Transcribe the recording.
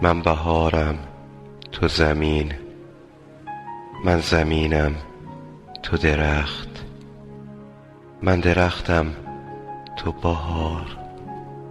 من بهارم تو زمین، من زمینم تو درخت، من درختم تو بهار.